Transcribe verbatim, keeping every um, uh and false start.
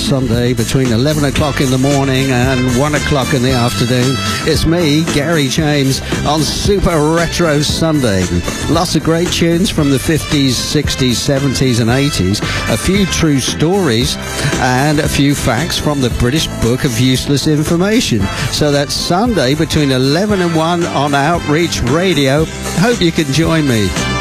Sunday between eleven o'clock in the morning and one o'clock in the afternoon. It's me, Gary James, on Super Retro Sunday. Lots of great tunes from the fifties, sixties, seventies and eighties, a few true stories and a few facts from the British Book of Useless Information. So that's Sunday between eleven and one on Outreach Radio. Hope you can join me.